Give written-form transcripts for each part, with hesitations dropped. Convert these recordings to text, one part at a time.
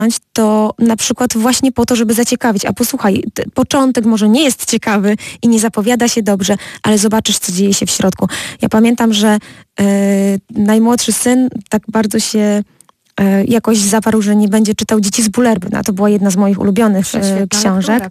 to na przykład właśnie po to, żeby zaciekawić. A posłuchaj, początek może nie jest ciekawy i nie zapowiada się dobrze, ale zobaczysz, co dzieje się w środku. Ja pamiętam, że najmłodszy syn tak bardzo się jakoś zaparł, że nie będzie czytał Dzieci z Bullerbyn, a to była jedna z moich ulubionych książek.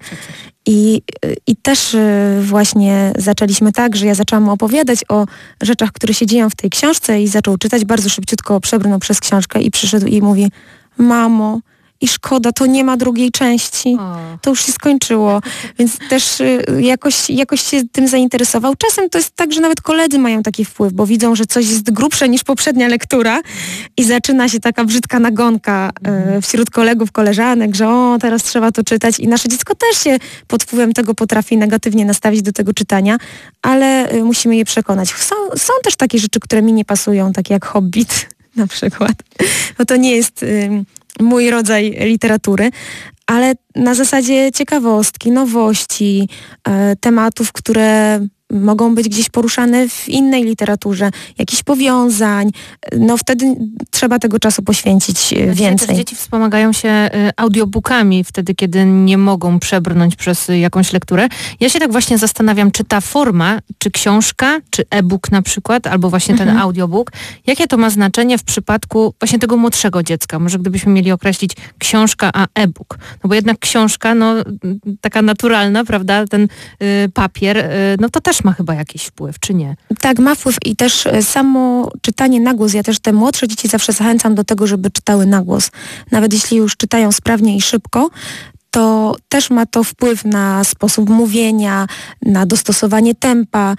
I też właśnie zaczęliśmy tak, że ja zaczęłam mu opowiadać o rzeczach, które się dzieją w tej książce i zaczął czytać, bardzo szybciutko przebrnął przez książkę i przyszedł i mówi: mamo, i szkoda, to nie ma drugiej części. To już się skończyło. Więc też jakoś się tym zainteresował. Czasem to jest tak, że nawet koledzy mają taki wpływ, bo widzą, że coś jest grubsze niż poprzednia lektura i zaczyna się taka brzydka nagonka wśród kolegów, koleżanek, że teraz trzeba to czytać. I nasze dziecko też się pod wpływem tego potrafi negatywnie nastawić do tego czytania, ale musimy je przekonać. Są też takie rzeczy, które mi nie pasują, takie jak Hobbit na przykład. No to nie jest mój rodzaj literatury, ale na zasadzie ciekawostki, nowości, tematów, które mogą być gdzieś poruszane w innej literaturze, jakichś powiązań, no wtedy trzeba tego czasu poświęcić więcej. Też dzieci wspomagają się audiobookami wtedy, kiedy nie mogą przebrnąć przez jakąś lekturę. Ja się tak właśnie zastanawiam, czy ta forma, czy książka, czy e-book na przykład, albo właśnie ten audiobook, jakie to ma znaczenie w przypadku właśnie tego młodszego dziecka? Może gdybyśmy mieli określić książka a e-book. No bo jednak książka, no taka naturalna, prawda, ten papier, no to też ma chyba jakiś wpływ, czy nie? Tak, ma wpływ i też samo czytanie na głos. Ja też te młodsze dzieci zawsze zachęcam do tego, żeby czytały na głos. Nawet jeśli już czytają sprawnie i szybko, to też ma to wpływ na sposób mówienia, na dostosowanie tempa.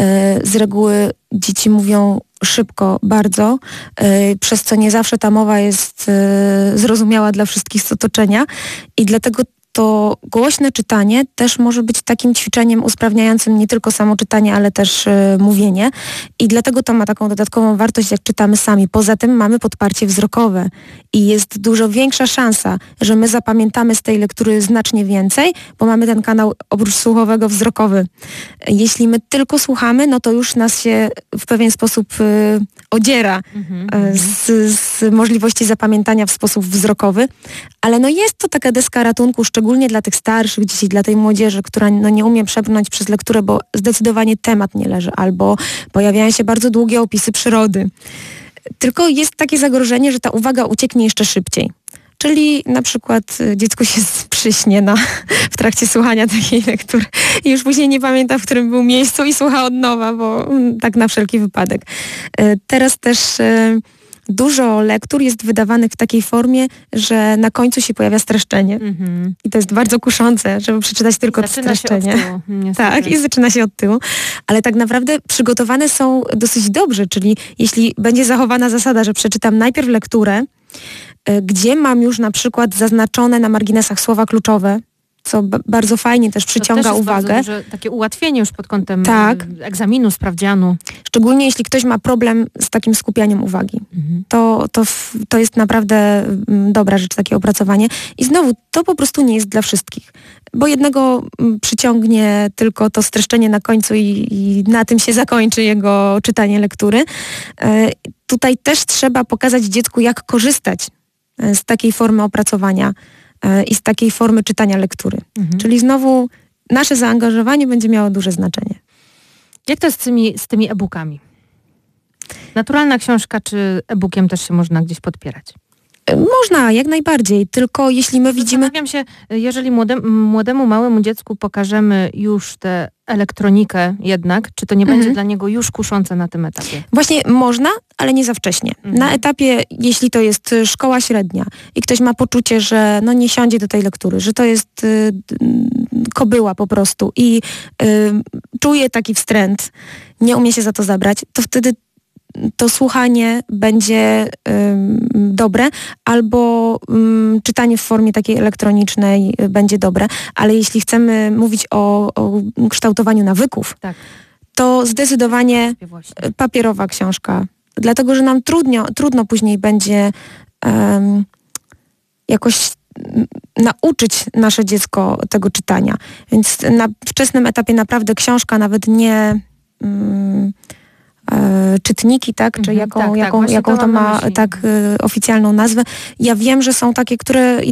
Z reguły dzieci mówią szybko bardzo, przez co nie zawsze ta mowa jest zrozumiała dla wszystkich z otoczenia i dlatego to głośne czytanie też może być takim ćwiczeniem usprawniającym nie tylko samo czytanie, ale też mówienie. I dlatego to ma taką dodatkową wartość, jak czytamy sami. Poza tym mamy podparcie wzrokowe i jest dużo większa szansa, że my zapamiętamy z tej lektury znacznie więcej, bo mamy ten kanał oprócz słuchowego wzrokowy. Jeśli my tylko słuchamy, no to już nas się w pewien sposób odziera z możliwości zapamiętania w sposób wzrokowy, ale no jest to taka deska ratunku, szczególnie dla tych starszych dzieci, dla tej młodzieży, która no nie umie przebrnąć przez lekturę, bo zdecydowanie temat nie leży, albo pojawiają się bardzo długie opisy przyrody. Tylko jest takie zagrożenie, że ta uwaga ucieknie jeszcze szybciej. Czyli na przykład dziecko się przyśnie w trakcie słuchania takiej lektury i już później nie pamięta, w którym był miejscu i słucha od nowa, bo tak na wszelki wypadek. Teraz też dużo lektur jest wydawanych w takiej formie, że na końcu się pojawia streszczenie. I to jest bardzo kuszące, żeby przeczytać tylko to streszczenie. Się od tyłu, tak, i zaczyna się od tyłu. Ale tak naprawdę przygotowane są dosyć dobrze, czyli jeśli będzie zachowana zasada, że przeczytam najpierw lekturę, gdzie mam już na przykład zaznaczone na marginesach słowa kluczowe, co bardzo fajnie też przyciąga to też uwagę. Bardzo duże takie ułatwienie już pod kątem egzaminu, sprawdzianu. Szczególnie jeśli ktoś ma problem z takim skupianiem uwagi. To jest naprawdę dobra rzecz, takie opracowanie. I znowu, to po prostu nie jest dla wszystkich. Bo jednego przyciągnie tylko to streszczenie na końcu i na tym się zakończy jego czytanie lektury. Tutaj też trzeba pokazać dziecku, jak korzystać z takiej formy opracowania i z takiej formy czytania lektury. Czyli znowu nasze zaangażowanie będzie miało duże znaczenie. Jak to jest z tymi e-bookami? Naturalna książka czy e-bookiem też się można gdzieś podpierać? Można, jak najbardziej, tylko jeśli my widzimy... Zastanawiam się, jeżeli młodemu, małemu dziecku pokażemy już tę elektronikę jednak, czy to nie będzie dla niego już kuszące na tym etapie? Właśnie można, ale nie za wcześnie. Na etapie, jeśli to jest szkoła średnia i ktoś ma poczucie, że no nie siądzie do tej lektury, że to jest kobyła po prostu i czuje taki wstręt, nie umie się za to zabrać, to wtedy to słuchanie będzie dobre, albo czytanie w formie takiej elektronicznej będzie dobre, ale jeśli chcemy mówić o kształtowaniu nawyków, to zdecydowanie papierowa książka, dlatego że nam trudno później będzie jakoś nauczyć nasze dziecko tego czytania. Więc na wczesnym etapie naprawdę książka, nawet nie czytniki, tak? Czy jaką to ma myśli. oficjalną nazwę. Ja wiem, że są takie, które